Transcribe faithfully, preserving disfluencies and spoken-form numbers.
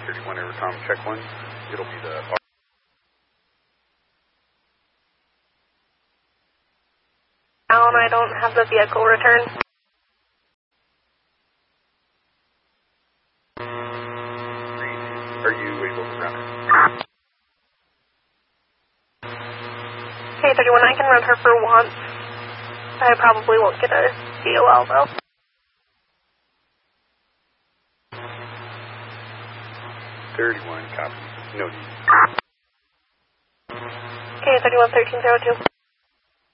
thirty-one Aerocom, check one. It'll be the... Alan, I don't have the vehicle return. Are you able to run it? Okay, thirty-one, I can run her for once. I probably won't get a D O L though. thirty-one, copy. No. Okay, thirty-one, thirteen, zero two.